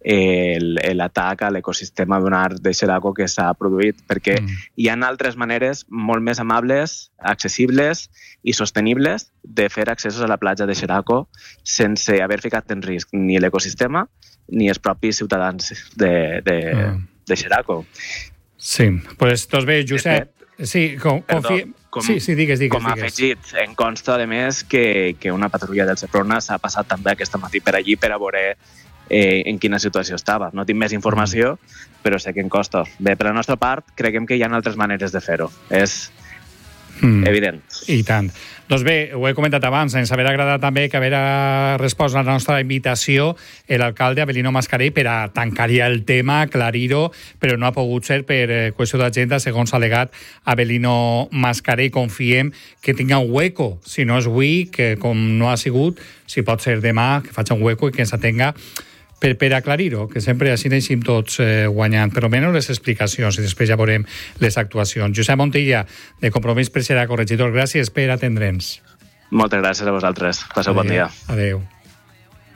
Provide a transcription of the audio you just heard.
l'atac a l'ecosistema dunar de Xeraco que s'ha produït, perquè hi ha altres maneres molt més amables, accessibles i sostenibles de fer accessos a la platja de Xeraco sense haver ficat en risc ni l'ecosistema ni els propis ciutadans de Xeraco. Sí, doncs bé, Josep, digues. Com a afegit, em consta, a més, que una patrulla del Seprona s'ha passat també aquest matí per allí per a veure en quina situació estava. No tinc més informació, però sé que em costa. Bé, per la nostra part, creiem que hi ha altres maneres de fer-ho. És evident. I tant. Doncs bé, ho he comentat abans, ens haurà agradat també que haguera respost a la nostra invitació l'alcalde Avelino Mascarell per a tancar ja el tema, aclarir-ho, però no ha pogut ser per qüestió d'agenda, segons ha alegat Avelino Mascarell. Confiem que tinga un hueco, si no és avui, que com no ha sigut, si pot ser demà, que faci un hueco i que ens atenga per aclarir-ho, que sempre així deixem tots guanyant, per almenys les explicacions, i després ja veurem les actuacions. Josep Montilla, de Compromís per Xeraco, regidor, gràcies per atendre'ns. Moltes gràcies a vosaltres. Passeu bon dia. Adéu.